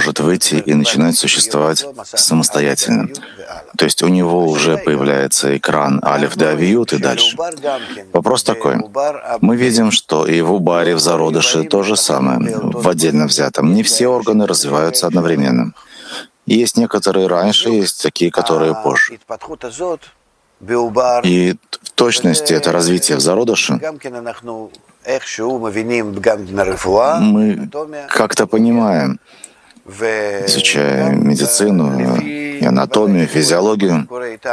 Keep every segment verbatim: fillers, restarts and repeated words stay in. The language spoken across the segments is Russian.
может выйти и начинать существовать самостоятельно. То есть у него уже появляется экран Алеф де Авиют и дальше. Вопрос такой. Мы видим, что и в Убаре, в зародыше то же самое, в отдельно взятом. Не все органы развиваются одновременно. Есть некоторые раньше, есть такие, которые позже. И в точности это развитие в зародыше мы как-то понимаем, изучая медицину, и анатомию, физиологию.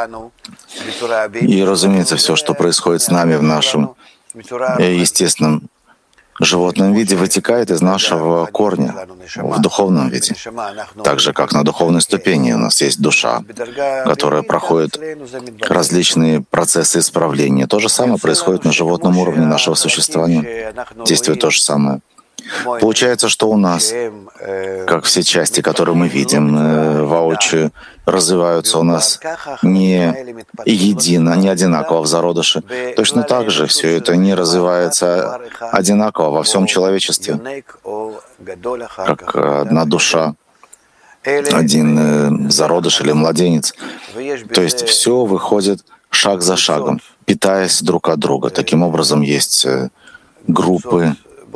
И, разумеется, все, что происходит с нами в нашем естественном животном виде, вытекает из нашего корня в духовном виде. Так же, как на духовной ступени у нас есть душа, которая проходит различные процессы исправления. То же самое происходит на животном уровне нашего существования. Действует то же самое. Получается, что у нас, как все части, которые мы видим воочию, развиваются у нас не едино, не одинаково в зародыше. Точно так же все это не развивается одинаково во всем человечестве, как одна душа, один зародыш или младенец. То есть все выходит шаг за шагом, питаясь друг от друга. Таким образом, есть группы,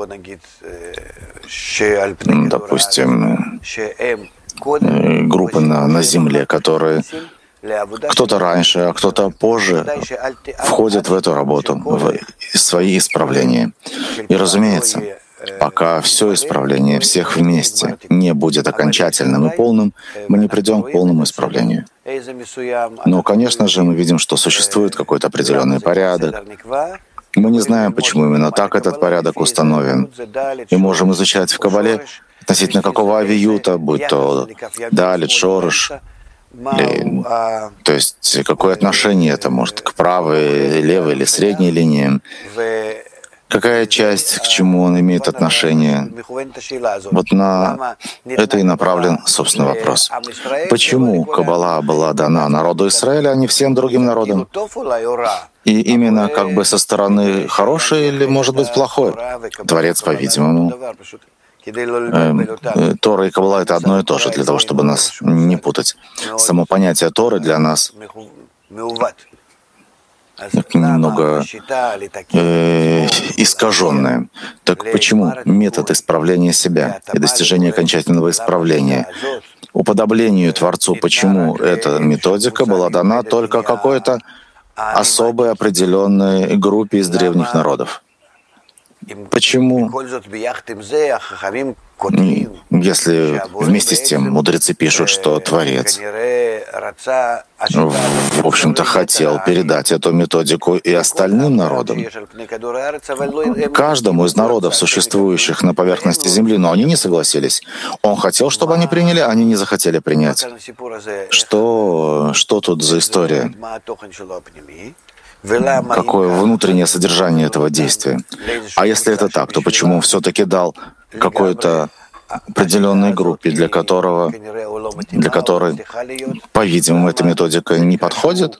допустим, группы на, на Земле, которые кто-то раньше, а кто-то позже входят в эту работу, в свои исправления. И, разумеется, пока все исправление всех вместе не будет окончательным и полным, мы не придем к полному исправлению. Но, конечно же, мы видим, что существует какой-то определенный порядок. Мы не знаем, почему именно так этот порядок установлен. И можем изучать в Кабале относительно какого авиюта, будь то Далит, Шорыш, или, то есть какое отношение это может к правой, левой или средней линии, какая часть, к чему он имеет отношение. Вот на это и направлен, собственно, вопрос. Почему Каббала была дана народу Израиля, а не всем другим народам? И именно как бы со стороны хорошей или, может быть, плохой? Творец, по-видимому. Э, Тора и Каббала — это одно и то же, для того, чтобы нас не путать. Само понятие Торы для нас немного э, искаженное. Так почему метод исправления себя и достижения окончательного исправления, уподоблению Творцу, почему эта методика была дана только какой-то особой определенной группе из древних народов? Почему, если вместе с тем мудрецы пишут, что Творец, в общем-то, хотел передать эту методику и остальным народам, каждому из народов, существующих на поверхности Земли, но они не согласились. Он хотел, чтобы они приняли, а они не захотели принять. Что, что тут за история? Какое внутреннее содержание этого действия? А если это так, то почему он все-таки дал какой-то определенной группе, для которого, для которой, по-видимому, эта методика не подходит?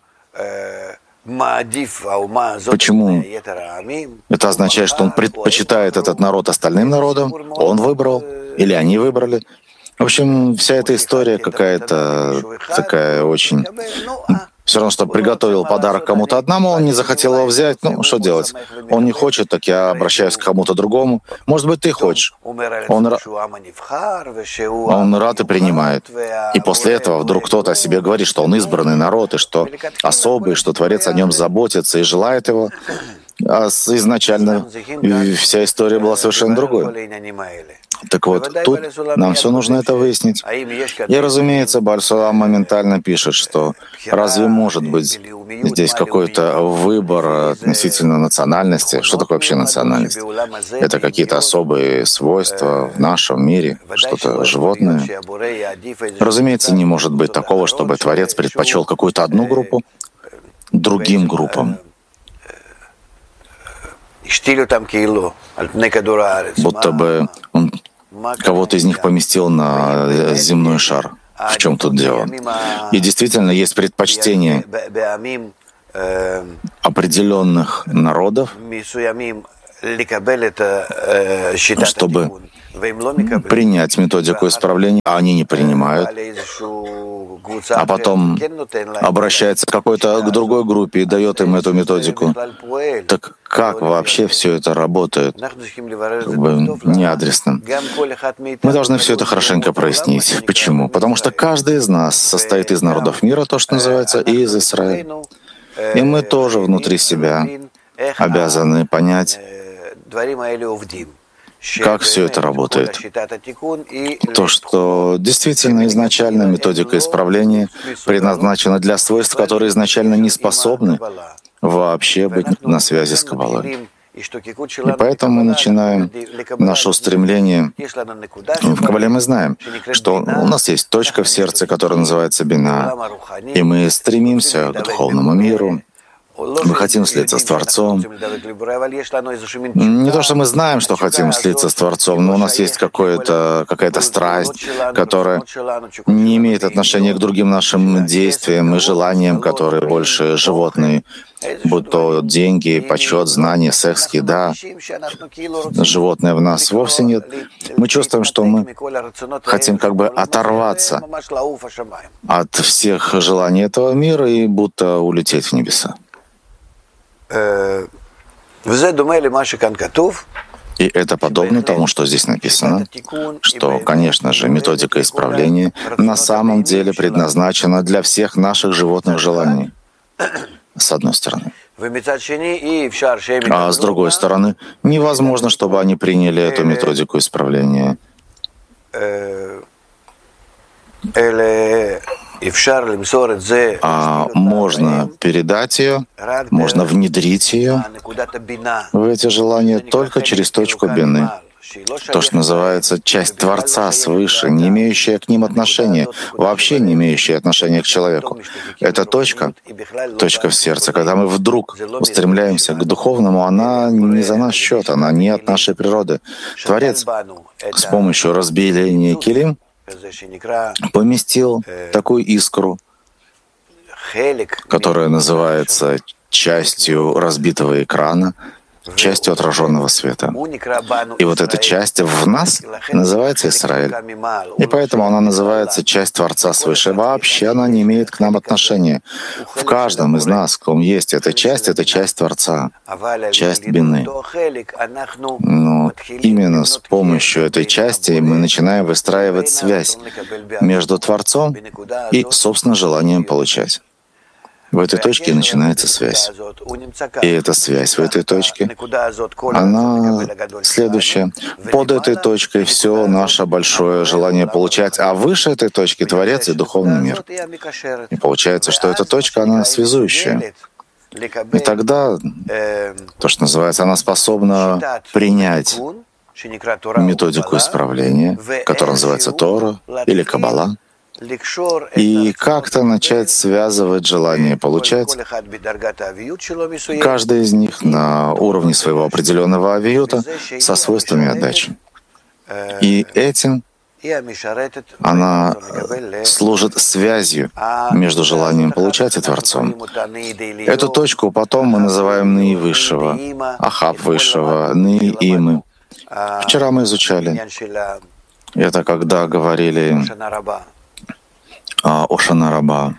Почему? Это означает, что он предпочитает этот народ остальным народам? Он выбрал? Или они выбрали? В общем, вся эта история какая-то такая очень... Все равно, что приготовил подарок кому-то одному, он не захотел его взять. Ну, что делать? Он не хочет, так я обращаюсь к кому-то другому. Может быть, ты хочешь. Он, он рад и принимает. И после этого вдруг кто-то о себе говорит, что он избранный народ, и что особый, что Творец о нем заботится и желает его. А изначально вся история была совершенно другой. Так вот, тут нам все нужно это выяснить. И, разумеется, Бааль Сулам моментально пишет, что разве может быть здесь какой-то выбор относительно национальности? Что такое вообще национальность? Это какие-то особые свойства в нашем мире, что-то животное? Разумеется, не может быть такого, чтобы Творец предпочел какую-то одну группу другим группам. Будто бы он кого-то из них поместил на земной шар. В чем тут дело? И действительно есть предпочтение определенных народов, чтобы принять методику исправления, а они не принимают, а потом обращается к какой-то к другой группе и дает им эту методику. Так как вообще все это работает? Как бы неадресно. Мы должны все это хорошенько прояснить. Почему? Потому что каждый из нас состоит из народов мира, то, что называется, и из Израиля. И мы тоже внутри себя обязаны понять, как все это работает. То, что действительно изначально методика исправления предназначена для свойств, которые изначально не способны вообще быть на связи с Каббалой. И поэтому мы начинаем наше устремление. В Каббале мы знаем, что у нас есть точка в сердце, которая называется Бина, и мы стремимся к духовному миру. Мы хотим слиться с Творцом. Не то, что мы знаем, что хотим слиться с Творцом, но у нас есть какое-то, какая-то страсть, которая не имеет отношения к другим нашим действиям и желаниям, которые больше животные, будь то деньги, почет, знания, секс, еда. Животное в нас вовсе нет. Мы чувствуем, что мы хотим как бы оторваться от всех желаний этого мира и будто улететь в небеса. И это подобно тому, что здесь написано, что, конечно же, методика исправления на самом деле предназначена для всех наших животных желаний, с одной стороны. А с другой стороны, невозможно, чтобы они приняли эту методику исправления. А можно передать ее, можно внедрить ее в эти желания только через точку бины. То, что называется часть Творца свыше, не имеющая к ним отношения, вообще не имеющая отношения к человеку. Эта точка, точка в сердце, когда мы вдруг устремляемся к духовному, она не за наш счет, она не от нашей природы. Творец с помощью разбиения килим поместил такую искру, которая называется частью разбитого экрана, частью отраженного света. И вот эта часть в нас называется Израиль. И поэтому она называется часть Творца свыше. Вообще она не имеет к нам отношения. В каждом из нас, в ком есть эта часть, это часть Творца, часть Бины. Но именно с помощью этой части мы начинаем выстраивать связь между Творцом и, собственно, желанием получать. В этой точке начинается связь. И эта связь в этой точке, она следующая. Под этой точкой все наше большое желание получать, а выше этой точки — Творец и духовный мир. И получается, что эта точка, она связующая. И тогда, то, что называется, она способна принять методику исправления, которая называется Тора или Каббала, и как-то начать связывать желание получать, каждый из них на уровне своего определенного авиюта со свойствами отдачи. И этим она служит связью между желанием получать и Творцом. Эту точку потом мы называем Ны Высшего, Ахаб Высшего, Ны Имы. Вчера мы изучали это, когда говорили о Шана Раба.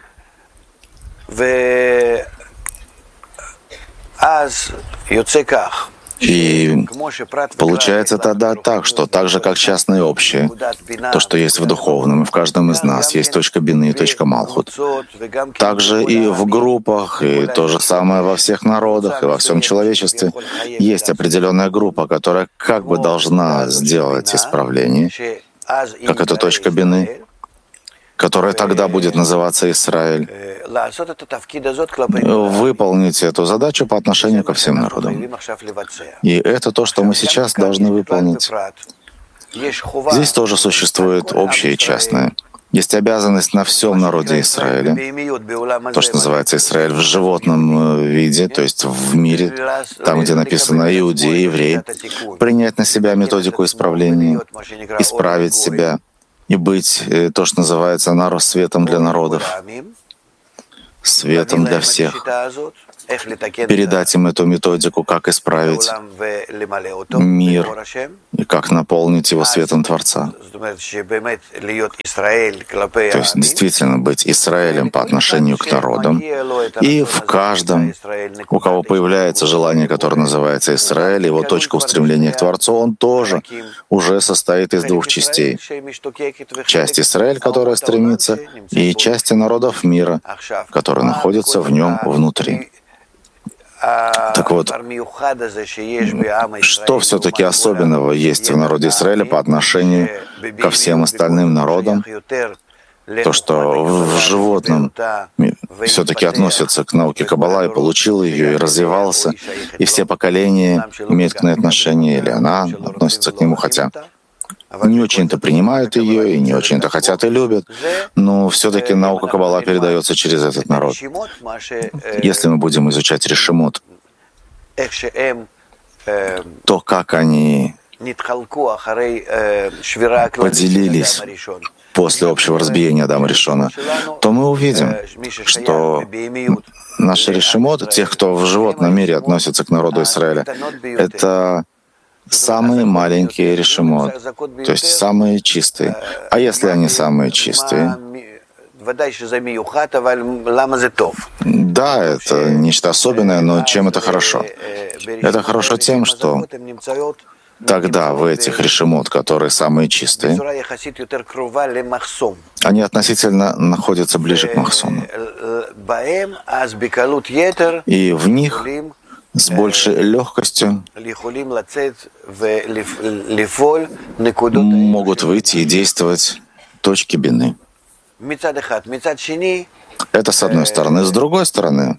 И получается тогда так, что так же, как частное и общее, то, что есть в духовном, и в каждом из нас есть точка Бины и точка Малхут. Также и в группах, и то же самое во всех народах, и во всем человечестве есть определенная группа, которая как бы должна сделать исправление, как эта точка Бины, которая тогда будет называться Израиль, выполнить эту задачу по отношению ко всем народам. И это то, что мы сейчас должны выполнить. Здесь тоже существует общее и частное. Есть обязанность на всем народе Израиля, то, что называется Израиль в животном виде, то есть в мире, там, где написано «иудеи», «евреи», принять на себя методику исправления, исправить себя, и быть, то, что называется, народ светом для народов, светом для всех, передать им эту методику, как исправить мир и как наполнить его светом Творца. То есть действительно быть Израилем по отношению к народам, и в каждом, у кого появляется желание, которое называется Израиль, его точка устремления к Творцу, он тоже уже состоит из двух частей. Часть Израиль, которая стремится, и части народов мира, которые находятся в нем внутри. Так вот, что все-таки особенного есть в народе Израиля по отношению ко всем остальным народам? То, что в животном все-таки относится к науке Каббала и получил ее, и развивался, и все поколения имеют к ней отношение, или она относится к нему, хотя не очень-то принимают ее, и не очень-то хотят и любят, но все-таки наука Каббала передается через этот народ. Если мы будем изучать решимот, то как они поделились после общего разбиения Адама Ришона, то мы увидим, что наши решимот, тех, кто в животном мире относится к народу Израиля, это самые маленькие решимот, то есть самые чистые. А если они самые чистые? Да, это нечто особенное, но чем это хорошо? Это хорошо тем, что тогда в этих решимот, которые самые чистые, они относительно находятся ближе к Махсону. И в них с большей легкостью могут выйти и действовать точки бины. Это с одной стороны. С другой стороны,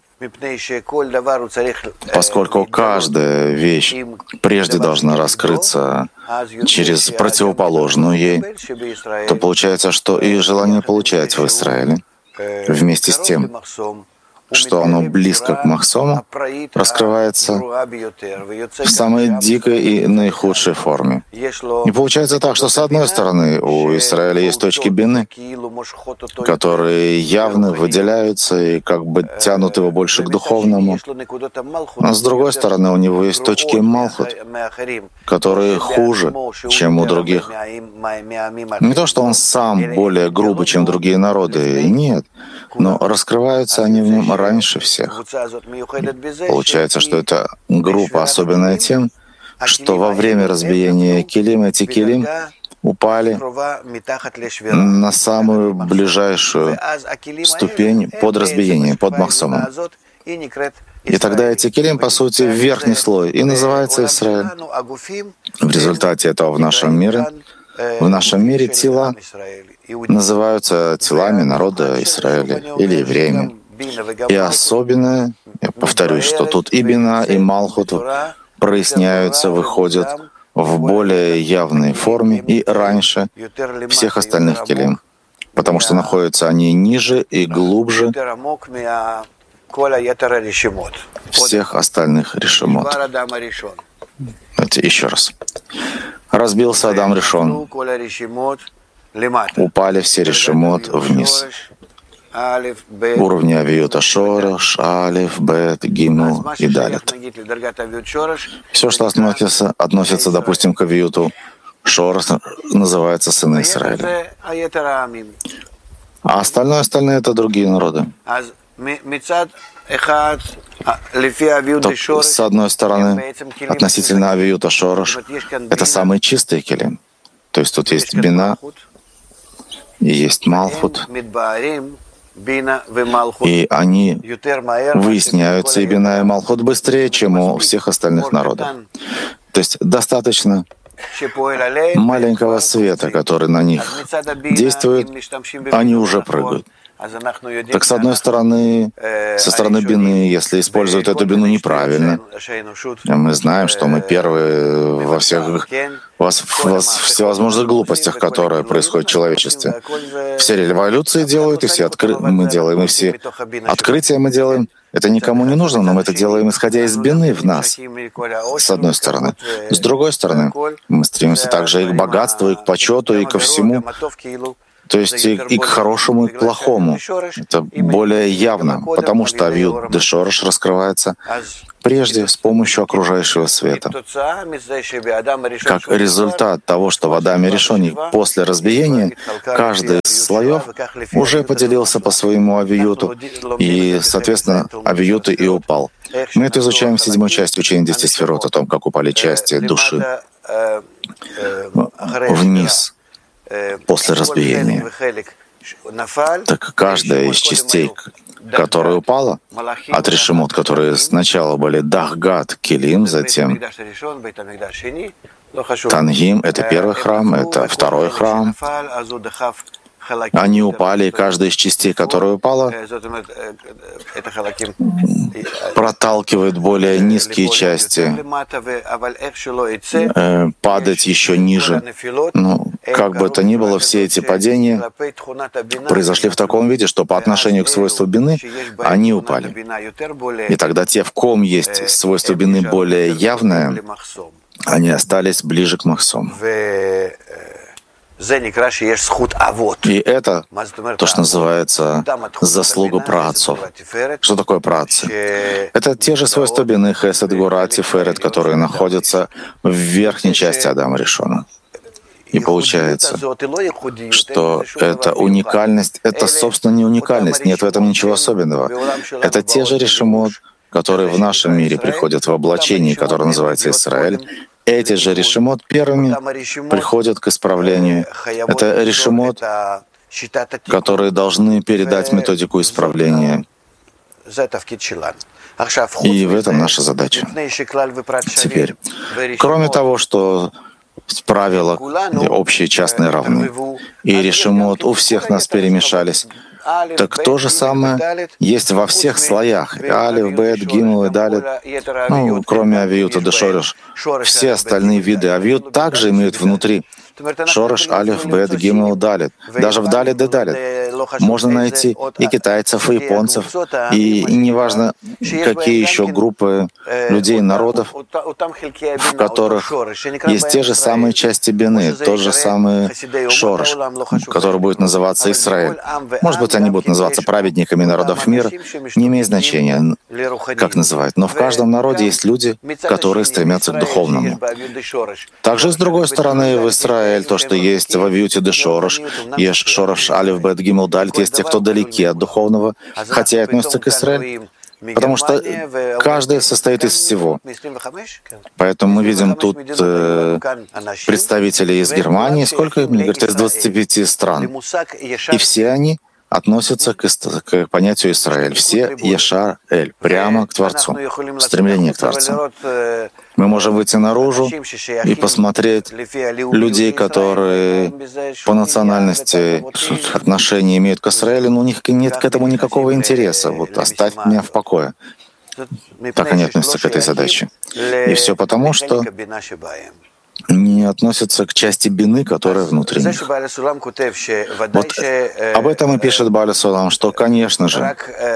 поскольку каждая вещь прежде должна раскрыться через противоположную ей, то получается, что и желание получать в Израиле вместе с тем, что оно близко к Махсому, раскрывается в самой дикой и наихудшей форме. И получается так, что с одной стороны у Израиля есть точки бины, которые явно выделяются и как бы тянут его больше к духовному, а с другой стороны у него есть точки Малхут, которые хуже, чем у других. Не то, что он сам более грубый, чем другие народы, нет, но раскрываются они в нем раньше всех. Получается, что эта группа особенная тем, что во время разбиения килим эти килим упали на самую ближайшую ступень под разбиением, под Махсомом. И тогда эти килим, по сути, верхний слой, и называется Израиль. В результате этого в нашем мире, в нашем мире тела называются телами народа Израиля или евреями. И особенное, я повторюсь, что тут и бина, и малхут проясняются, выходят в более явной форме и раньше всех остальных келим, потому что находятся они ниже и глубже всех остальных решимот. Давайте еще раз. Разбился Адам Ришон. Упали все решимот вниз. Уровни авиюта шорош, алиф, бет, гимл и далит. Все, что относится, относится, допустим, к авиюту шорош, называется сыны Израиля. А остальное, остальное — это другие народы. То, с одной стороны, относительно авиюта шорош, это самые чистые келим. То есть тут есть бина и есть малхут. И они выясняются, и бина, и малхут, быстрее, чем у всех остальных народов. То есть достаточно маленького света, который на них действует, они уже прыгают. Так, с одной стороны, со стороны бины, если используют эту бину неправильно, мы знаем, что мы первые во всех во всевозможных глупостях, которые происходят в человечестве. Все революции делают, и все откры... мы делаем, и все открытия мы делаем. Это никому не нужно, но мы это делаем, исходя из бины в нас, с одной стороны. С другой стороны, мы стремимся также и к богатству, и к почету, и ко всему, То есть и, и к хорошему, и к плохому. Это более явно, потому что Авиют де Шореш раскрывается прежде с помощью окружающего света. Как результат того, что в Адаме Ришоне после разбиения каждый из слоев уже поделился по своему Авиюту, и, соответственно, Авиют и упал. Мы это изучаем в седьмой части учения десяти сферот, о том, как упали части души вниз после разбиения. Так каждая из частей, которая упала, от решемот, которые сначала были Дахгат, Келим, затем Тангим — это первый храм, это второй храм. Они упали, и каждая из частей, которая упала, проталкивает более низкие части, э, падать еще ниже. Ну, как бы то ни было, все эти падения произошли в таком виде, что по отношению к свойству бины они упали. И тогда те, в ком есть свойство бины более явное, они остались ближе к махсом. И это то, что называется заслуга праотцов. Что такое праотцы? Это те же свойства бины, хесед, гура, тиферет, которые находятся в верхней части Адама Ришона. И получается, что эта уникальность, это, собственно, не уникальность, нет в этом ничего особенного. Это те же решемот, которые в нашем мире приходят в облачении, которое называется Израиль. Эти же решемот первыми приходят к исправлению. Это решемот, которые должны передать методику исправления. И в этом наша задача. Теперь, кроме того, что правила общие, частные, равны, и решемот у всех нас перемешались, так то же самое есть во всех слоях. Алиф, Бет, Гимл и Далит, ну, кроме Авиюта де Шореш. Все остальные виды Авиют также имеют внутри Шореш, Алиф, Бет, Гимл, Далит. Даже в Далит и Далит можно найти и китайцев, и японцев, и неважно, какие еще группы людей, народов, в которых есть те же самые части бины, тот же самый Шореш, который будет называться Израиль. Может быть, они будут называться праведниками народов мира, не имеет значения, как называют. Но в каждом народе есть люди, которые стремятся к духовному. Также, с другой стороны, в Израиль то, что есть в Авиюте де Шореш, есть Шореш, Алиф, Бет, Гимл, Далит, есть те, кто далеки от духовного, хотя и относятся к Израилю, потому что каждый состоит из всего. Поэтому мы видим тут э, представителей из Германии, сколько, мне говорят, из двадцати пяти стран. И все они относятся к, к понятию Израиль. Все Яшар-Эль, прямо к Творцу, стремление к Творцу. Мы можем выйти наружу и посмотреть людей, которые по национальности отношения имеют к Израилю, но у них нет к этому никакого интереса. Вот оставь меня в покое. Так они относятся к этой задаче. И все потому, что не относятся к части бины, которая внутри них. Вот об этом и пишет Бааля Сулам, что, конечно же,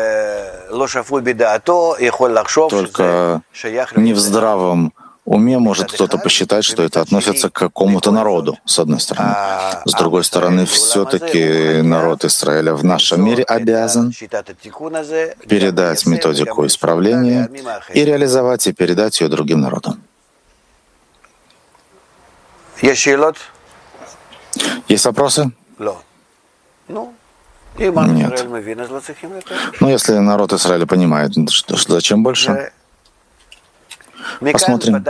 только не в здравом уме может кто-то посчитать, что это относится к какому-то народу, с одной стороны. С другой стороны, все-таки народ Израиля в нашем мире обязан передать методику исправления и реализовать и передать ее другим народам. Есть вопросы? Нет. Ну, если народ Израиля понимает, что, что зачем больше? Посмотрим.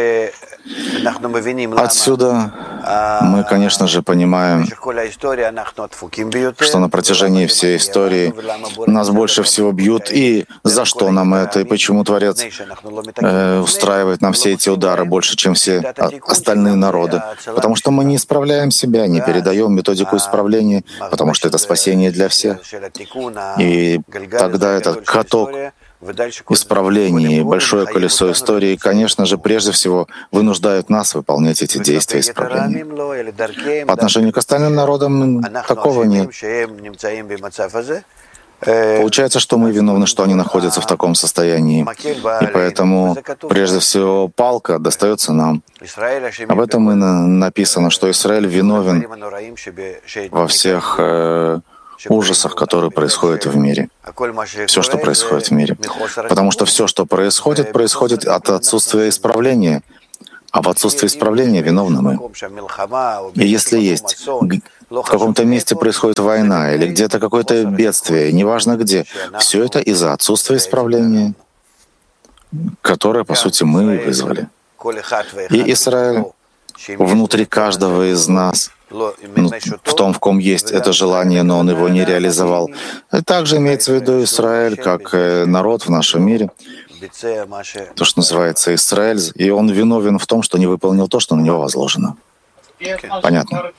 Отсюда мы, конечно же, понимаем, что на протяжении всей истории нас больше всего бьют, и за что нам это, и почему Творец э, устраивает нам все эти удары больше, чем все остальные народы. Потому что мы не исправляем себя, не передаем методику исправления, потому что это спасение для всех. И тогда этот каток исправления и большое колесо истории, конечно же, прежде всего вынуждают нас выполнять эти действия исправления. По отношению к остальным народам такого нет. Получается, что мы виновны, что они находятся в таком состоянии. И поэтому, прежде всего, палка достается нам. Об этом и написано, что Израиль виновен во всех э, ужасах, которые происходят в мире. Все, что происходит в мире. Потому что все, что происходит, происходит от отсутствия исправления. А в отсутствии исправления виновны мы. И если есть в каком-то месте происходит война или где-то какое-то бедствие, неважно где, все это из-за отсутствия исправления, которое, по сути, мы вызвали. И Израиль внутри каждого из нас, ну, в том, в ком есть это желание, но он его не реализовал. И также имеется в виду Израиль как народ в нашем мире, то, что называется Израиль, и он виновен в том, что не выполнил то, что на него возложено. Понятно.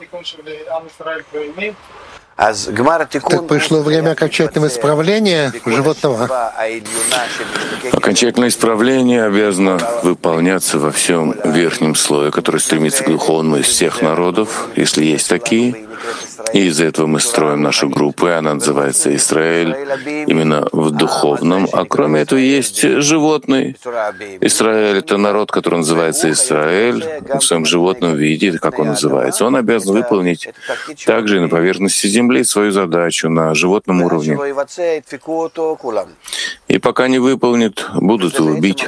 Так пришло время окончательного исправления животного. Окончательное исправление обязано выполняться во всем верхнем слое, который стремится к духовному из всех народов, если есть такие. И из-за этого мы строим нашу группу, и она называется Израиль, именно в духовном. А кроме этого есть животный. Израиль — это народ, который называется Израиль в своем животном виде, как он называется. Он обязан выполнить также и на поверхности земли свою задачу на животном уровне. И пока не выполнит, будут его бить.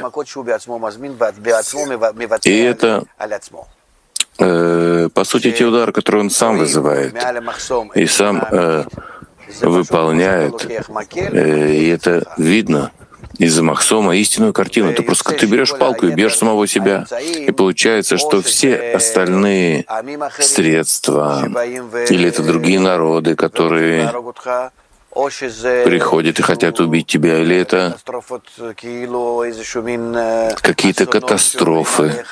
И это Э, по сути, те удары, которые он сам вызывает и сам э, выполняет, э, и это видно из-за Махсома истинную картину. Ты просто ты берешь палку и бьешь самого себя, и получается, что все остальные средства, или это другие народы, которые приходят и хотят убить тебя, или это какие-то катастрофы,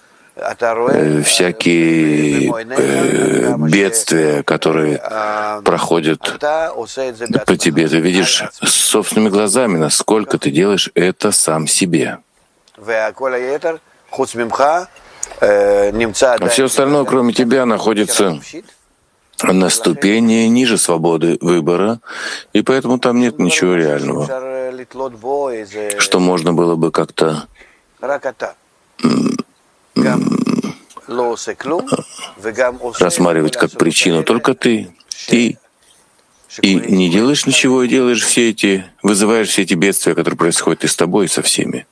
всякие э, бедствия, которые проходят по тебе. Ты видишь собственными глазами, насколько ты делаешь это сам себе. А все остальное, кроме тебя, находится на ступени ниже свободы выбора, и поэтому там нет ничего реального, что можно было бы как-то рассматривать как причину. Только ты, ты и не делаешь ничего, и делаешь все эти, вызываешь все эти бедствия, которые происходят и с тобой, и со всеми.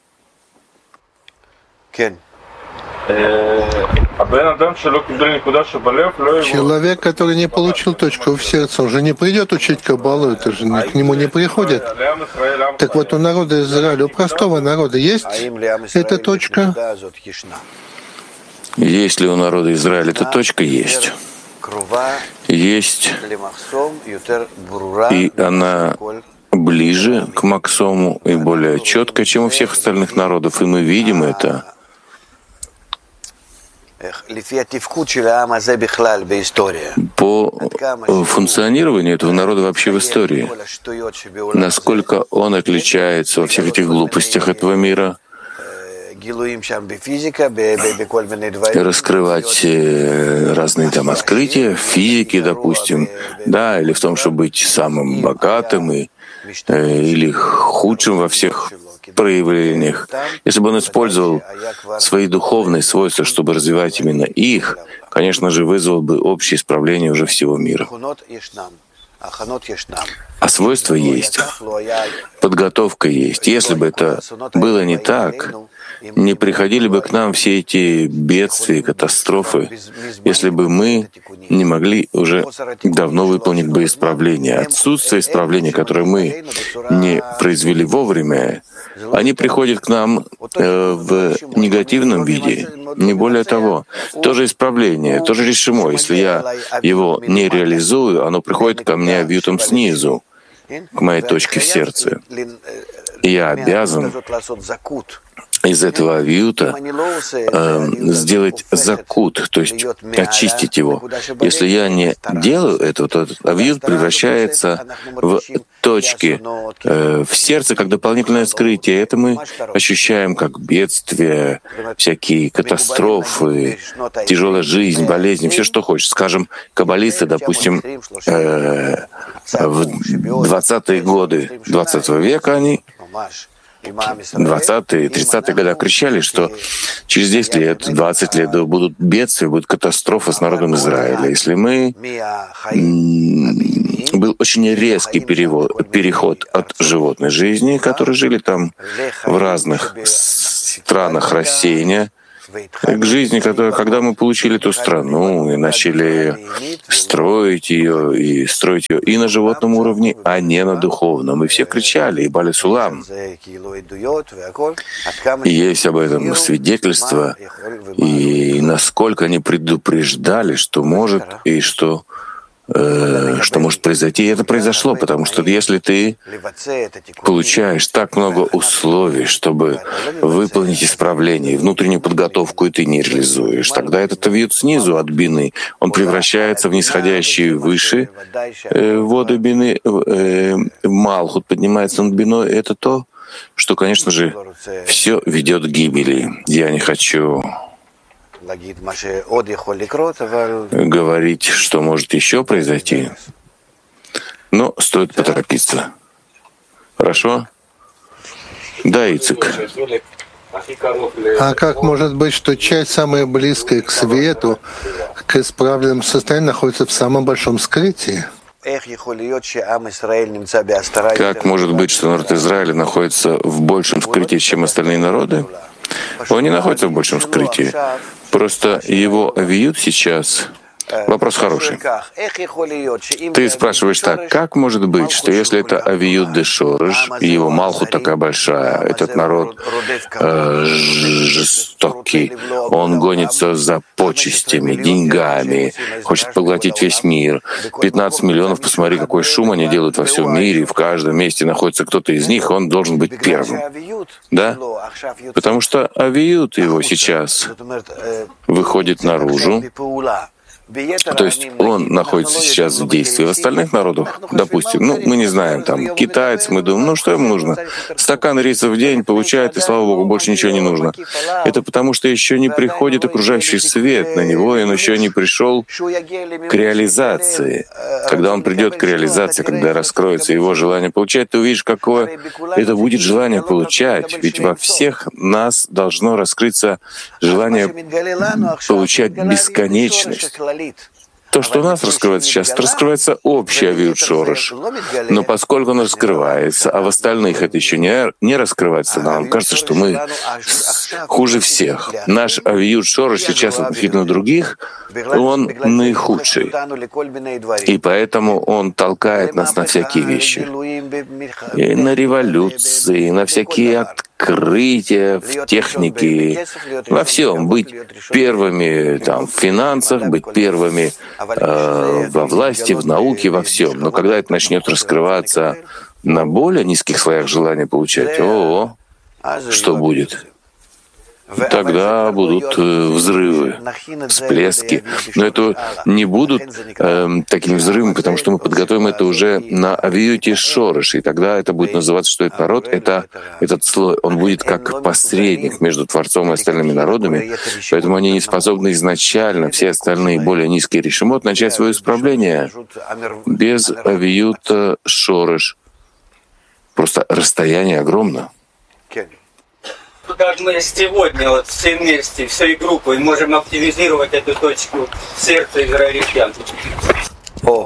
Человек, который не получил точку в сердце, он же не придет учить Каббалу, это же к нему не приходит. Так вот, у народа Израиля, у простого народа есть эта точка? Если у народа Израиля эта точка есть, есть, и она ближе к Максому и более четкая, чем у всех остальных народов, и мы видим это по функционированию этого народа вообще в истории, насколько он отличается во всех этих глупостях этого мира, раскрывать разные там открытия в физике, допустим, да, или в том, чтобы быть самым богатым и, или худшим во всех проявлениях. Если бы он использовал свои духовные свойства, чтобы развивать именно их, конечно же, вызвал бы общее исправление уже всего мира. А свойства есть, подготовка есть. Если бы это было не так, не приходили бы к нам все эти бедствия, катастрофы, если бы мы не могли уже давно выполнить бы исправление. Отсутствие исправления, которое мы не произвели вовремя, они приходят к нам э, в негативном виде, не более того. То же исправление, то же решимо. Если я его не реализую, оно приходит ко мне вьютом снизу, к моей точке в сердце. И я обязан из этого авиюта э, сделать закут, то есть очистить его. Если я не делаю этого, то этот авиют превращается в точки э, в сердце, как дополнительное скрытие. Это мы ощущаем как бедствия, всякие катастрофы, тяжелая жизнь, болезни, все, что хочешь. Скажем, каббалисты, допустим, э, в двадцатые годы двадцатого века они, двадцатые, тридцатые годы кричали, что через десять лет, двадцать лет будут бедствия, будет катастрофа с народом Израиля. Если мы... Был очень резкий перевод, переход от животной жизни, которые жили там в разных странах рассеяния, к жизни, которая, когда мы получили эту страну и начали строить ее, и строить ее и на животном уровне, а не на духовном. И все кричали, и Бали Сулам. И есть об этом свидетельство, и насколько они предупреждали, что может и что что может произойти. И это произошло, потому что если ты получаешь так много условий, чтобы выполнить исправление, внутреннюю подготовку, и ты не реализуешь, тогда этот авиют снизу от бины, он превращается в нисходящие выше э, воды бины, э, Малхут поднимается над биной. Это то, что, конечно же, все ведет к гибели. Я не хочу говорить, что может еще произойти, но стоит поторопиться. Хорошо? Да, Ицик. А как может быть, что часть, самая близкая к свету, к исправленному состоянию, находится в самом большом скрытии? Как может быть, что народ Израиля находится в большем скрытии, чем остальные народы? Он не находится в большем скрытии. Просто его авиют сейчас... Вопрос хороший. Ты спрашиваешь так, как может быть, что если это авиют де шореш, и его Малхут такая большая, этот народ э, жестокий, он гонится за почестями, деньгами, хочет поглотить весь мир. пятнадцать миллионов, посмотри, какой шум они делают во всем мире, в каждом месте находится кто-то из них, он должен быть первым. Да? Потому что авиют его сейчас выходит наружу. То есть он находится сейчас в действии. В остальных народах, допустим, ну, мы не знаем, там, китайцы, мы думаем, ну, что им нужно? Стакан риса в день получает, и, слава Богу, больше ничего не нужно. Это потому, что еще не приходит окружающий свет на него, и он еще не пришел к реализации. Когда он придет к реализации, когда раскроется его желание получать, ты увидишь, какое это будет желание получать. Ведь во всех нас должно раскрыться желание получать бесконечность. То, что у нас раскрывается сейчас, это раскрывается общий авиют шореш. Но поскольку он раскрывается, а в остальных это еще не, не раскрывается, нам кажется, что мы хуже всех. Наш авиют шореш сейчас относительно других, он наихудший. И поэтому он толкает нас на всякие вещи. И на революции, на всякие открытия в технике, во всем. Быть первыми там, в финансах, быть первыми э, во власти, в науке, во всем. Но когда это начнет раскрываться на более низких слоях желания получать, о, что будет? Тогда будут взрывы, всплески. Но это не будут э, такими взрывами, потому что мы подготовим это уже на авиюте шореш. И тогда это будет называться, что этот народ, это, этот слой, он будет как посредник между Творцом и остальными народами. Поэтому они не способны изначально, все остальные более низкие решимот, начать свое исправление без авиюта шореш. Просто расстояние огромно. Как мы сегодня вот все вместе, всей группой можем активизировать эту точку в сердце израильтян. О,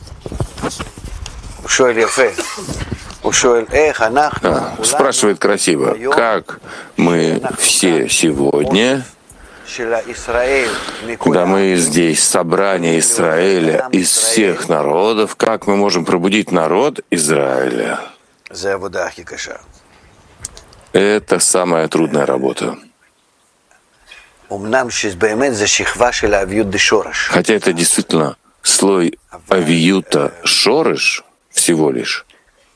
а, спрашивает красиво, как мы все сегодня, когда мы здесь, собрание Израиля из всех народов, как мы можем пробудить народ Израиля? Это самая трудная работа. Хотя это действительно слой авиюта шореш всего лишь.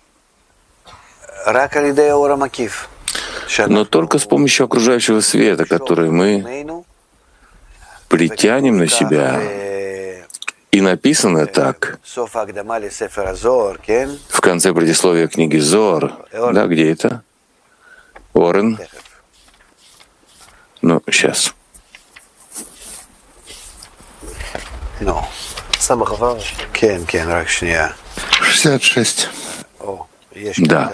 Но только с помощью окружающего света, который мы притянем на себя. И написано так в конце предисловия книги Зоар. Да, где это? Орен. Ну, сейчас. шестьдесят шесть. Да.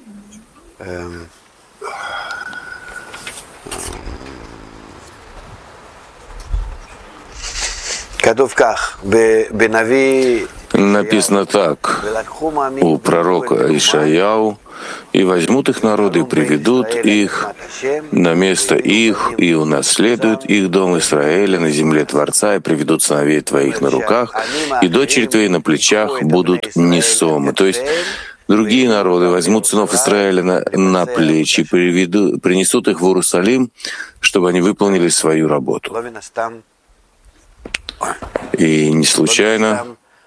Написано так у пророка Ишаяу: «И возьмут их народы, и приведут их на место их, и унаследуют их дом Израиля на земле Творца, и приведут сыновей твоих на руках, и дочери твои на плечах будут несомы». То есть другие народы возьмут сынов Израиля на, на плечи, приведу, принесут их в Иерусалим, чтобы они выполнили свою работу. И не случайно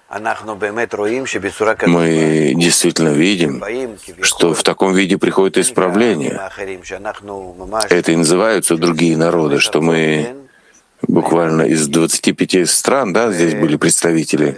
мы действительно видим, что в таком виде приходит исправление. Это и называются другие народы, что мы буквально из двадцати пяти стран, да, здесь были представители.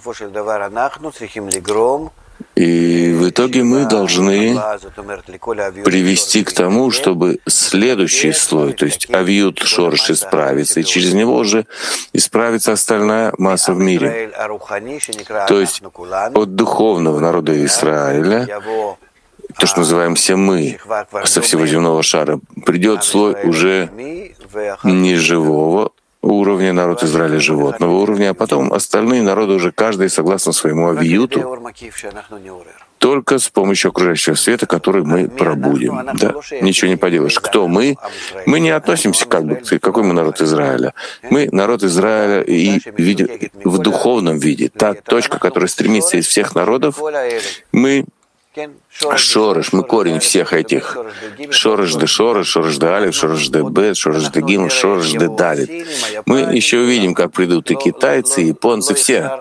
И в итоге мы должны привести к тому, чтобы следующий слой, то есть авиют шорш, исправится, и через него уже исправится остальная масса в мире. То есть от духовного народа Израиля, то, что называемся мы, со всего земного шара, придет слой уже не живого уровня, народ Израиля животного уровня, а потом остальные народы уже каждый согласно своему авиюту, только с помощью окружающего света, который мы пробудим. Да, ничего не поделаешь. Кто мы? Мы не относимся как бы к какой мы народ Израиля. Мы народ Израиля и видим в духовном виде. Та точка, которая стремится из всех народов, мы Шореш, мы корень всех этих. Шореш де Шореш, Шореш де Алиф, Шореш де Бет, Шореш де Гимл, Шореш де Далит. Мы еще увидим, как придут и китайцы, и японцы, все.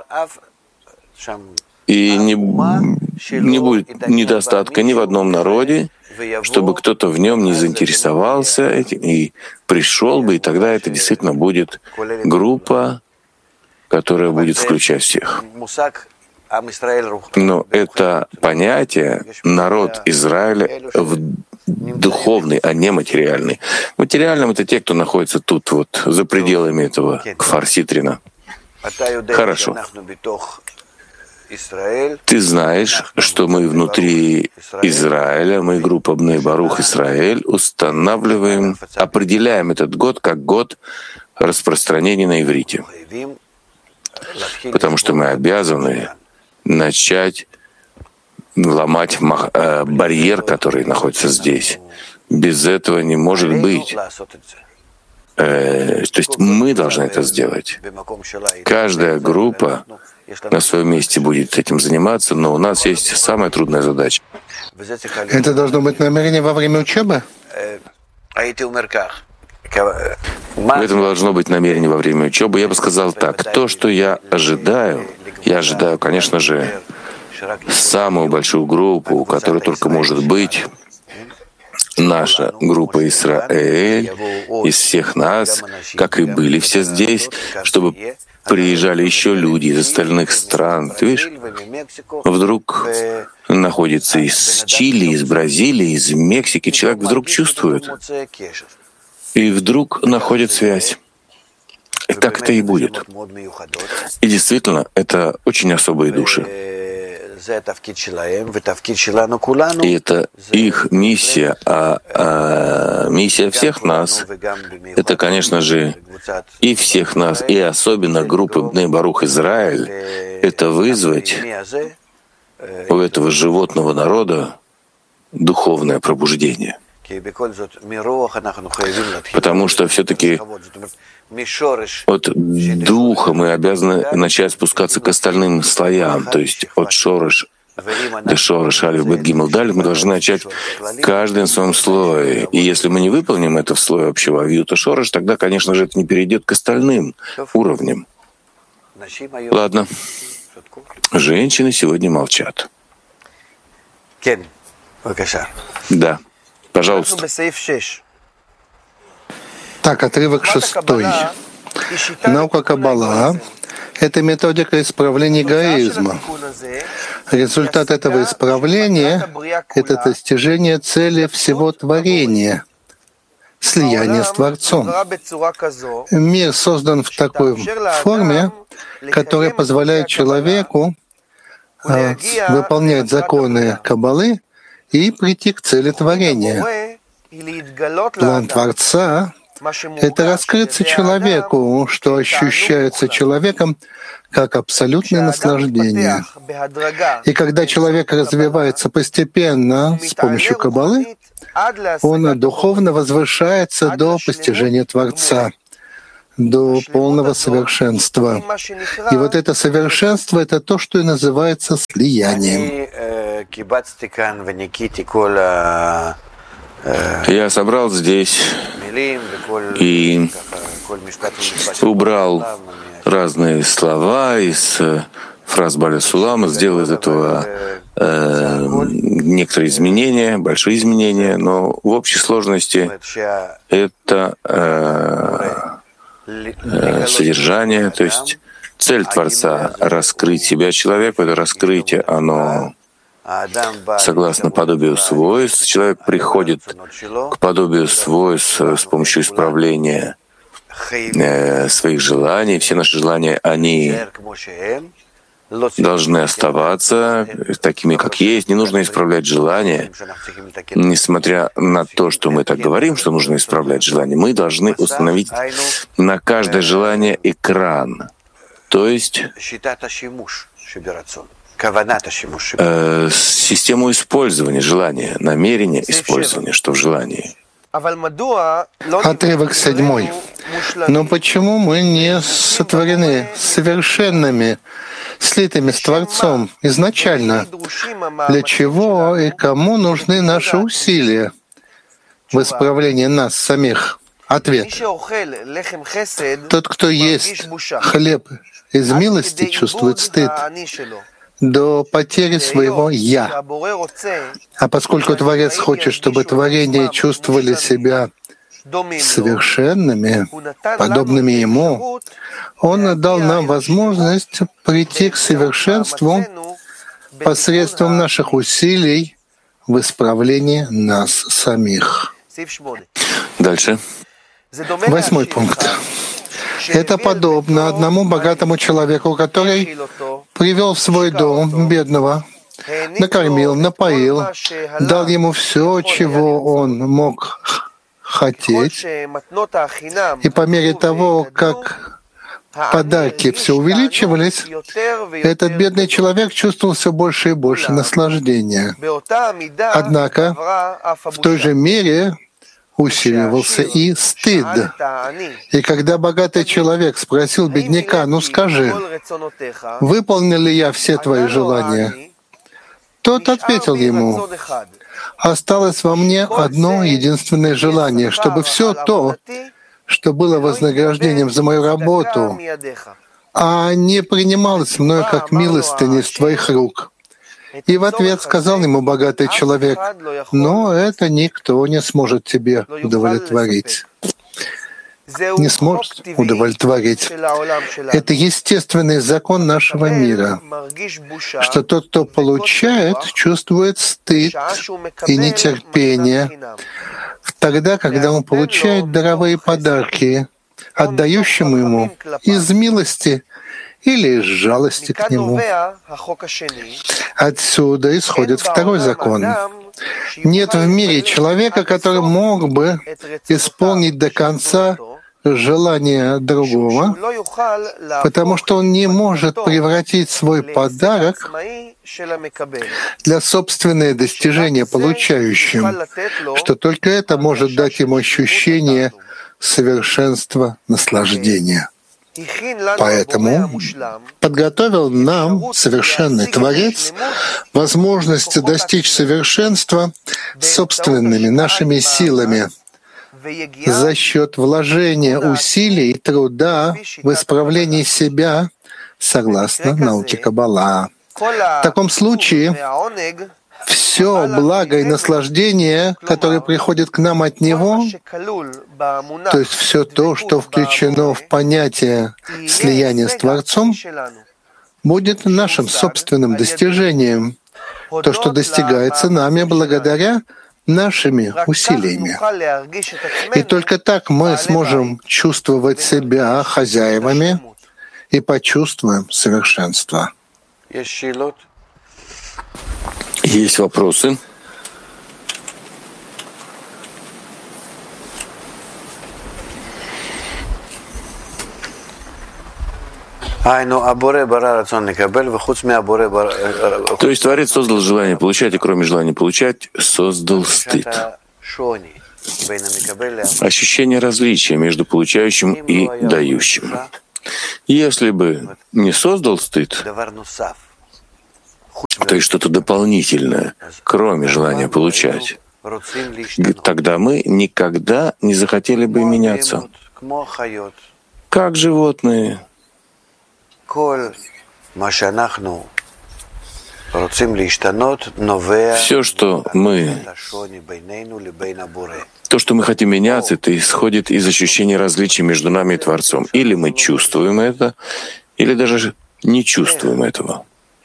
И не, не будет недостатка ни в одном народе, чтобы кто-то в нем не заинтересовался этим и пришел бы, и тогда это действительно будет группа, которая будет включать всех. Но это понятие «народ Израиля» в духовный, а не материальный. Материальным — это те, кто находится тут, вот, за пределами этого Кфар-Ситрина. Хорошо. Ты знаешь, что мы внутри Израиля, мы, группа Бней Барух Исраэль, устанавливаем, определяем этот год как год распространения на иврите. Потому что мы обязаны начать ломать э, барьер, который находится здесь. Без этого не может быть. Э, то есть мы должны это сделать. Каждая группа на своем месте будет этим заниматься, но у нас есть самая трудная задача. Это должно быть намерение во время учебы? В этом должно быть намерение во время учебы. Я бы сказал так: то, что я ожидаю, я ожидаю, конечно же, самую большую группу, которая только может быть, наша группа Исраэль, из всех нас, как и были все здесь, чтобы приезжали еще люди из остальных стран. Ты видишь, вдруг находится из Чили, из Бразилии, из Мексики, человек вдруг чувствует, и вдруг находит связь. И так это и будет. И действительно, это очень особые души. И это их миссия, а, а миссия всех нас — это, конечно же, и всех нас, и особенно группы Бней Барух Израиль, это вызвать у этого животного народа духовное пробуждение. Потому что все-таки от духа мы обязаны начать спускаться к остальным слоям, то есть от шореш до шореш, алиф, бет, гимл, далит, мы должны начать каждый на своем слое. И если мы не выполним это в слое общего авиюта шореш, тогда, конечно же, это не перейдет к остальным уровням. Ладно. Женщины сегодня молчат. Да. Пожалуйста. Так, отрывок шестой. Наука Каббала — это методика исправления эгоизма. Результат этого исправления — это достижение цели всего творения — слияние с Творцом. Мир создан в такой форме, которая позволяет человеку э, выполнять законы Каббалы и прийти к цели творения. План Творца — это раскрыться человеку, что ощущается человеком как абсолютное наслаждение. И когда человек развивается постепенно с помощью Каббалы, он духовно возвышается до постижения Творца, до полного совершенства. И вот это совершенство — это то, что и называется слиянием. Я собрал здесь и убрал разные слова из фраз Баля Сулама, сделал из этого э, некоторые изменения, большие изменения, но в общей сложности это э, э, содержание, то есть цель Творца — раскрыть себя человеку. Это раскрытие, оно согласно подобию свойств. Человек приходит к подобию свойств с помощью исправления э, своих желаний. Все наши желания, они должны оставаться такими, как есть. Не нужно исправлять желания. Несмотря на то, что мы так говорим, что нужно исправлять желания, мы должны установить на каждое желание экран. То есть э, систему использования желания, намерение использования, что в желании. Отрывок седьмой. Но почему мы не сотворены совершенными, слитыми с Творцом изначально? Для чего и кому нужны наши усилия в исправлении нас самих? Ответ. Тот, кто ест хлеб из милости, чувствует стыд до потери своего «я». А поскольку Творец хочет, чтобы творения чувствовали себя совершенными, подобными Ему, Он дал нам возможность прийти к совершенству посредством наших усилий в исправлении нас самих. Дальше. Восьмой пункт. Это подобно одному богатому человеку, который привел в свой дом бедного, накормил, напоил, дал ему все, чего он мог хотеть, и по мере того, как подарки все увеличивались, этот бедный человек чувствовал все больше и больше наслаждения. Однако в той же мере усиливался и стыд. И когда богатый человек спросил бедняка: «Ну скажи, выполнил ли я все твои желания?» Тот ответил ему: «Осталось во мне одно единственное желание, чтобы все то, что было вознаграждением за мою работу, а не принималось мною как милостыня из твоих рук». И в ответ сказал ему богатый человек: «Но это никто не сможет тебе удовлетворить». Не сможет удовлетворить. Это естественный закон нашего мира, что тот, кто получает, чувствует стыд и нетерпение тогда, когда он получает даровые подарки, отдающему ему из милости или из жалости к нему. Отсюда исходит второй закон. Нет в мире человека, который мог бы исполнить до конца желание другого, потому что он не может превратить свой подарок для собственного достижения получающим, что только это может дать ему ощущение совершенства, наслаждения. Поэтому подготовил нам совершенный Творец возможность достичь совершенства собственными нашими силами за счет вложения усилий и труда в исправлении себя согласно науке Каббала. В таком случае все благо и наслаждение, которое приходит к нам от Него, то есть все то, что включено в понятие слияния с Творцом, будет нашим собственным достижением, то, что достигается нами благодаря нашими усилиями. И только так мы сможем чувствовать себя хозяевами и почувствуем совершенство. Есть вопросы? То есть Творец создал желание получать, и кроме желания получать, создал стыд. Ощущение различия между получающим и дающим. Если бы не создал стыд, то есть что-то дополнительное, кроме желания получать, тогда мы никогда не захотели бы меняться. Как животные. Все, что мы, то, что мы хотим меняться, это исходит из ощущения различия между нами и Творцом. Или мы чувствуем это, или даже не чувствуем этого.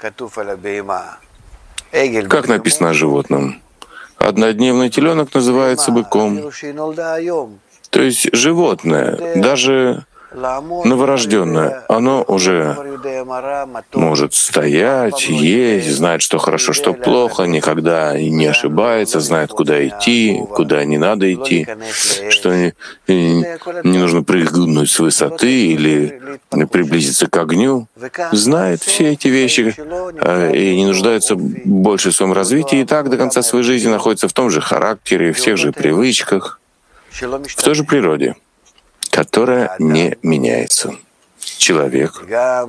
Как написано о животном? Однодневный теленок называется быком. То есть животное, даже новорожденное, оно уже может стоять, есть, знает, что хорошо, что плохо, никогда не ошибается, знает, куда идти, куда не надо идти, что не, не нужно прыгнуть с высоты или приблизиться к огню. Знает все эти вещи и не нуждается больше в своем развитии, и так до конца своей жизни находится в том же характере, в тех же привычках, в той же природе, которая не меняется. Человек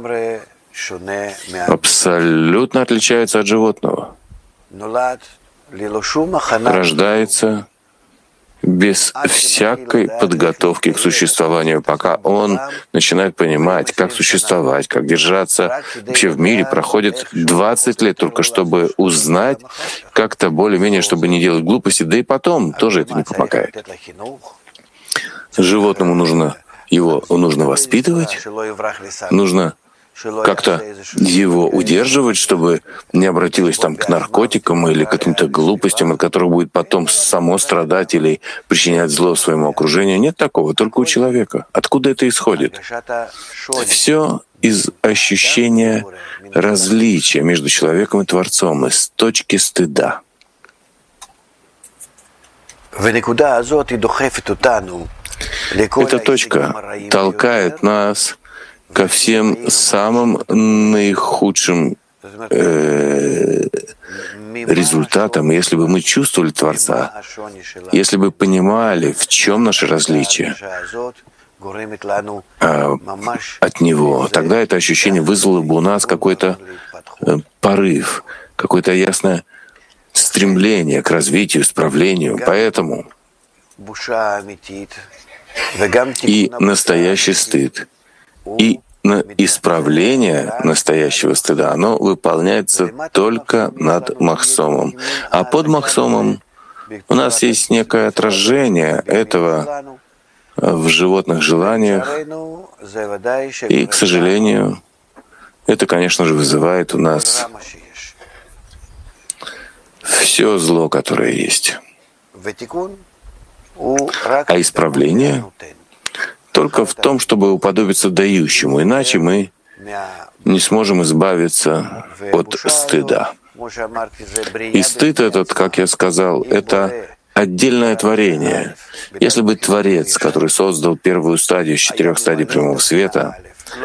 абсолютно отличается от животного. Рождается без всякой подготовки к существованию, пока он начинает понимать, как существовать, как держаться. Вообще в мире проходит двадцать лет только, чтобы узнать как-то более-менее, чтобы не делать глупости, да и потом тоже это не помогает. Животному нужно его нужно воспитывать, нужно как-то его удерживать, чтобы не обратилось там к наркотикам или к каким-то глупостям, от которых будет потом само страдать или причинять зло своему окружению. Нет такого, только у человека. Откуда это исходит? Все из ощущения различия между человеком и Творцом, из точки стыда. Эта точка толкает нас ко всем самым наихудшим э, результатам. Если бы мы чувствовали Творца, если бы понимали, в чем наше различие э, от Него, тогда это ощущение вызвало бы у нас какой-то э, порыв, какое-то ясное стремление к развитию, исправлению. Поэтому и настоящий стыд, и исправление настоящего стыда, оно выполняется только над махсомом. А под махсомом у нас есть некое отражение этого в животных желаниях, и, к сожалению, это, конечно же, вызывает у нас все зло, которое есть. А исправление только в том, чтобы уподобиться дающему, иначе мы не сможем избавиться от стыда. И стыд этот, как я сказал, это отдельное творение. Если бы Творец, который создал первую стадию из четырех стадий прямого света,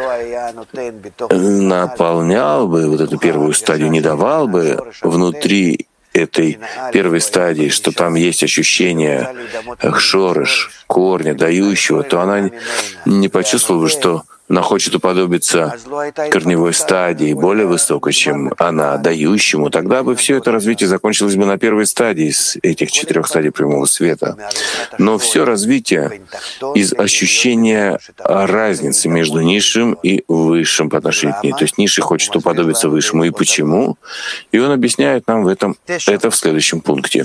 наполнял бы вот эту первую стадию, не давал бы внутри этой первой стадии, что там есть ощущение шорыш, корня, дающего, то она не почувствовала бы, что она хочет уподобиться корневой стадии, более высокой, чем она, дающему. Тогда бы все это развитие закончилось бы на первой стадии из этих четырех стадий прямого света. Но все развитие из ощущения разницы между низшим и высшим по отношению к ней. То есть низший хочет уподобиться высшему. И почему? И он объясняет нам в этом, это в следующем пункте.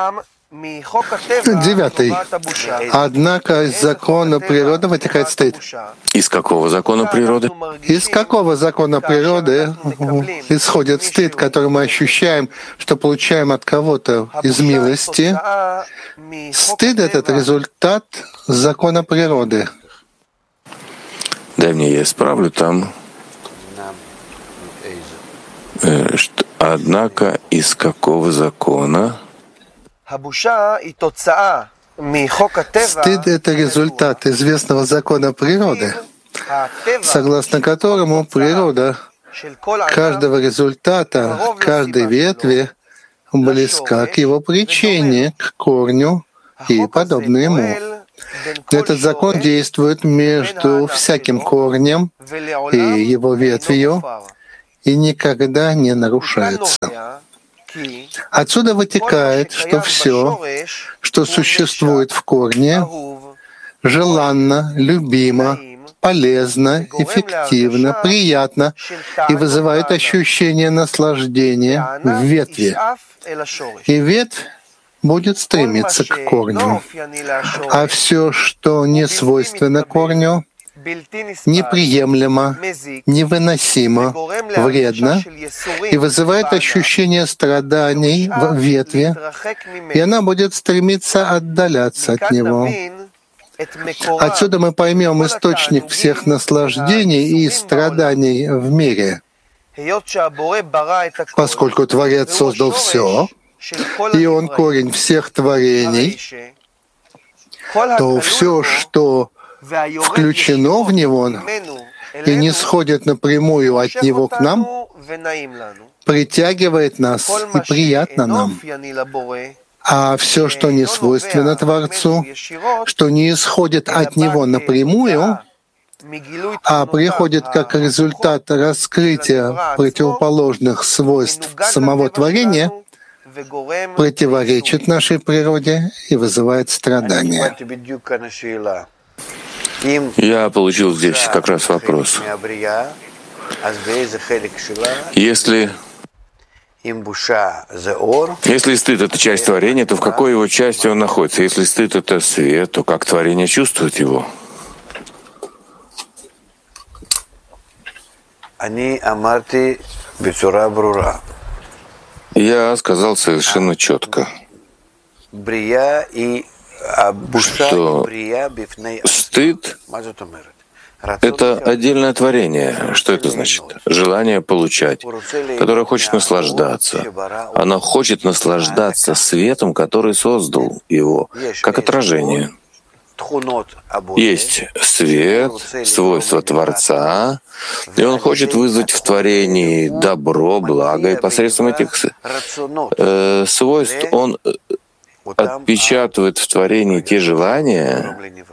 Девятый. Однако из закона природы вытекает стыд. Из какого закона природы? Из какого закона природы исходит стыд, который мы ощущаем, что получаем от кого-то из милости? Стыд — это результат закона природы. Дай мне, я исправлю там. Э, что, Однако из какого закона? Стыд — это результат известного закона природы, согласно которому природа каждого результата, каждой ветви близка к его причине, к корню и подобно ему. Этот закон действует между всяким корнем и его ветвью и никогда не нарушается. Отсюда вытекает, что все, что существует в корне, желанно, любимо, полезно, эффективно, приятно и вызывает ощущение наслаждения в ветви. И ветвь будет стремиться к корню. А все, что не свойственно корню, неприемлемо, невыносимо, вредно и вызывает ощущение страданий в ветви, и она будет стремиться отдаляться от него. Отсюда мы поймем источник всех наслаждений и страданий в мире. Поскольку Творец создал все, и Он корень всех творений, то все, что включено в Него и не сходит напрямую от Него к нам, притягивает нас и приятно нам. А все, что не свойственно Творцу, что не исходит от Него напрямую, а приходит как результат раскрытия противоположных свойств самого творения, противоречит нашей природе и вызывает страдания. Я получил здесь как раз вопрос. Если, если стыд — это часть творения, то в какой его части он находится? Если стыд — это свет, то как творение чувствует его? Я сказал совершенно четко, что стыд — это отдельное творение. Что это значит? Желание получать, которое хочет наслаждаться. Оно хочет наслаждаться светом, который создал его, как отражение. Есть свет, свойство Творца, и он хочет вызвать в творении добро, благо, и посредством этих э, свойств он отпечатывает в творении те желания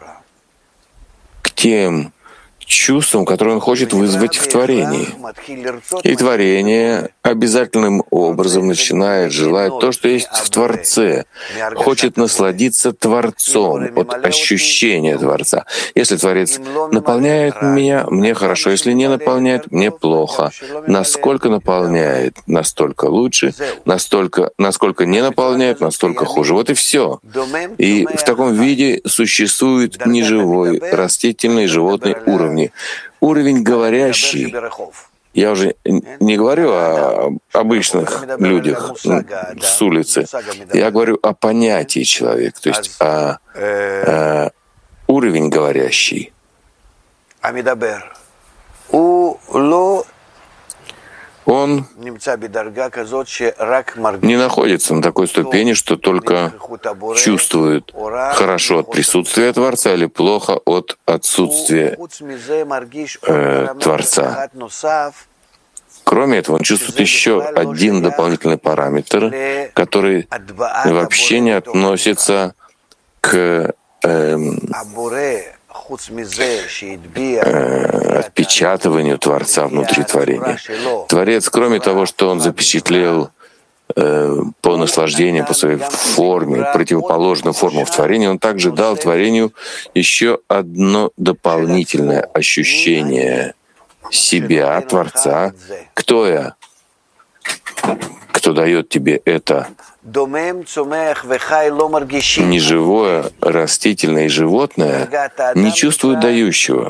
к тем чувствам, которые он хочет вызвать в творении. И творение обязательным образом начинает желать то, что есть в Творце, хочет насладиться Творцом, от ощущения Творца. Если Творец наполняет меня, мне хорошо, если не наполняет, мне плохо. Насколько наполняет, настолько лучше, настолько, насколько не наполняет, настолько хуже. Вот и все. И в таком виде существует неживой, растительный, животный уровень. Уровень говорящий. Я уже не говорю о обычных людях с улицы. Я говорю о понятии человека, то есть о, о уровень говорящий. Он не находится на такой ступени, что только чувствует хорошо от присутствия Творца или плохо от отсутствия э, Творца. Кроме этого, он чувствует еще один дополнительный параметр, который вообще не относится к э, отпечатыванию Творца внутри творения. Творец, кроме того, что он запечатлел э, по наслаждению, по своей форме, противоположную форму в творении, он также дал творению еще одно дополнительное ощущение себя, Творца. Кто я? Кто дает тебе это? Неживое, растительное и животное не чувствуют дающего.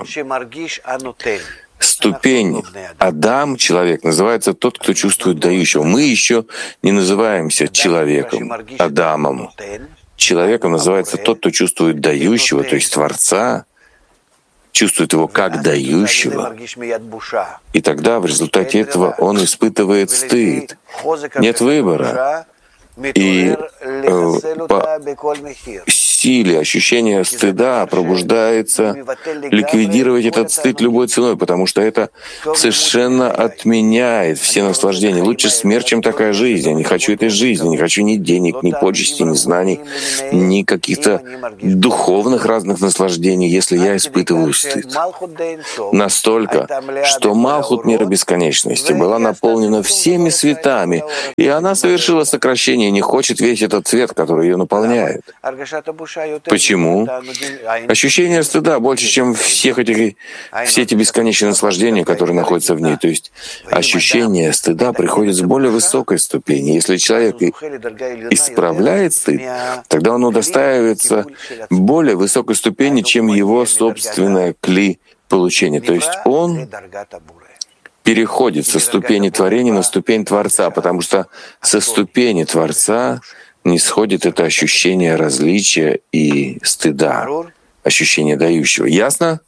Ступень Адам, человек, называется тот, кто чувствует дающего. Мы еще не называемся человеком, Адамом. Человеком называется тот, кто чувствует дающего, то есть Творца, чувствует его как дающего, и тогда в результате этого он испытывает стыд. Нет выбора. И э, по силе ощущения стыда пробуждается ликвидировать этот стыд любой ценой, потому что это совершенно отменяет все наслаждения. Лучше смерть, чем такая жизнь. Я не хочу этой жизни, не хочу ни денег, ни почести, ни знаний, ни каких-то духовных разных наслаждений, если я испытываю стыд. Настолько, что Малхут мира бесконечности была наполнена всеми светами, и она совершила сокращение, не хочет весь этот цвет, который ее наполняет. Почему? Ощущение стыда больше, чем всех этих, все эти бесконечные наслаждения, которые находятся в ней. То есть ощущение стыда приходит с более высокой ступени. Если человек исправляет стыд, тогда он удостаивается более высокой ступени, чем его собственное кли получения. То есть он переходит со ступени творения на ступень Творца, потому что со ступени Творца не сходит это ощущение различия и стыда, ощущение дающего. Ясно?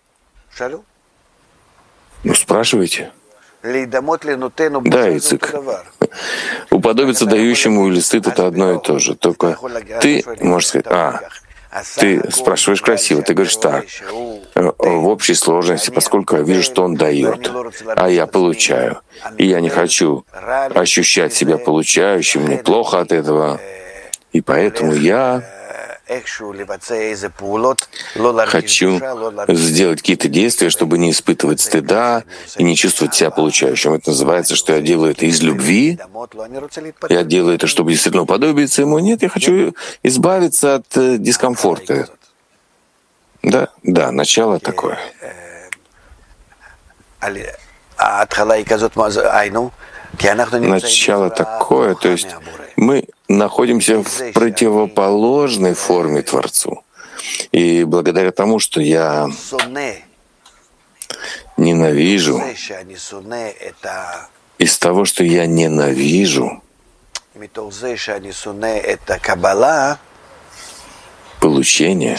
Ну, спрашивайте. Да, Ицик. Уподобиться дающему или стыд — это одно и то же. Только ты можешь сказать, а, ты спрашиваешь красиво, ты говоришь так, в общей сложности, поскольку я вижу, что он дает, а я получаю, и я не хочу ощущать себя получающим, мне плохо от этого, и поэтому я хочу сделать какие-то действия, чтобы не испытывать стыда и не чувствовать себя получающим. Это называется, что я делаю это из любви. Я делаю это, чтобы действительно уподобиться ему. Нет, я хочу избавиться от э, дискомфорта. Да, да, начало такое. Начало такое, то есть мы находимся в противоположной форме Творцу. И благодаря тому, что я ненавижу, из того, что я ненавижу, получение,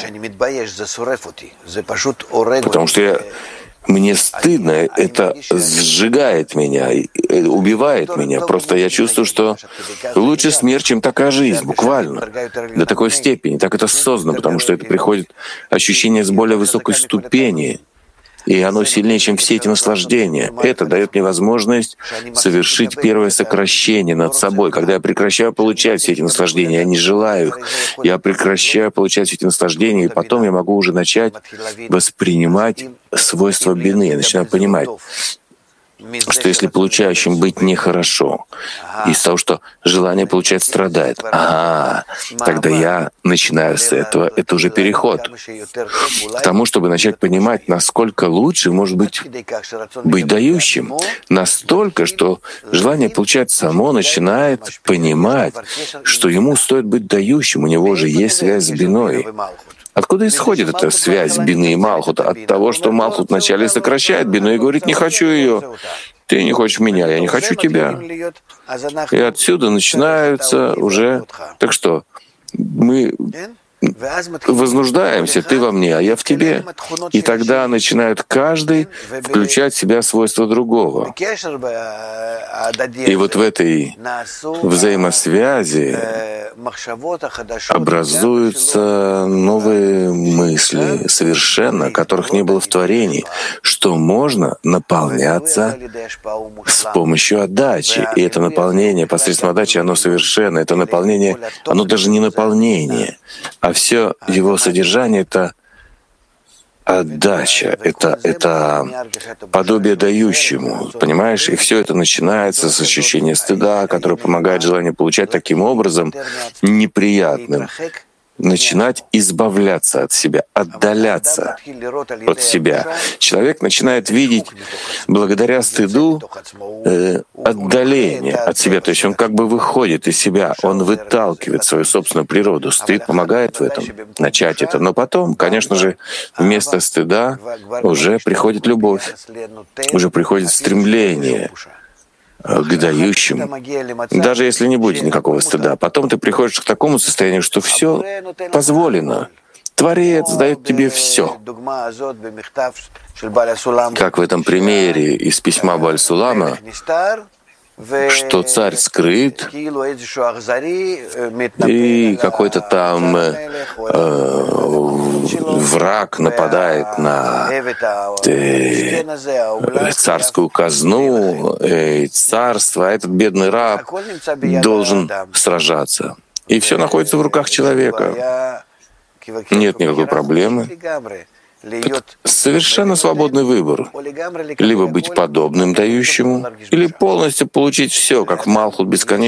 потому что я мне стыдно, это сжигает меня, убивает меня. Просто я чувствую, что лучше смерть, чем такая жизнь, буквально. До такой степени. Так это создано, потому что это приходит ощущение с более высокой ступени. И оно сильнее, чем все эти наслаждения. Это дает мне возможность совершить первое сокращение над собой. Когда я прекращаю получать все эти наслаждения, я не желаю их, я прекращаю получать все эти наслаждения, и потом я могу уже начать воспринимать свойства бины. Я начинаю понимать, что если получающим быть нехорошо, из того, что желание получать страдает, ага, тогда я начинаю с этого, это уже переход к тому, чтобы начать понимать, насколько лучше может быть быть дающим, настолько, что желание получать само начинает понимать, что ему стоит быть дающим, у него уже есть связь с биной. Откуда исходит эта связь бины и Малхута? От того, что Малхут вначале сокращает бину и говорит: «Не хочу ее, ты не хочешь меня, я не хочу тебя». И отсюда начинаются уже... Так что мы вознуждаемся, ты во мне, а я в тебе. И тогда начинают каждый включать в себя свойства другого. И вот в этой взаимосвязи образуются новые мысли, совершенно, которых не было в творении, что можно наполняться с помощью отдачи. И это наполнение посредством отдачи, оно совершенно, это наполнение, оно даже не наполнение, а все его содержание — это отдача, это, это подобие дающему, понимаешь? И все это начинается с ощущения стыда, которое помогает желанию получать таким образом неприятным, начинать избавляться от себя, отдаляться от себя. Человек начинает видеть благодаря стыду э, отдаление от себя, то есть он как бы выходит из себя, он выталкивает свою собственную природу. Стыд помогает в этом, начать это. Но потом, конечно же, вместо стыда уже приходит любовь, уже приходит стремление к дающим, даже если не будет никакого стыда. Потом ты приходишь к такому состоянию, что все позволено. Творец дает тебе все. Как в этом примере из письма Баль-Сулама, что царь скрыт, и какой-то там э, враг нападает на э, царскую казну, э, царство, а этот бедный раб должен сражаться. И все находится в руках человека. Нет никакой проблемы. Это совершенно свободный выбор. Либо быть подобным дающему, или полностью получить все, как в Малхут бесконечно.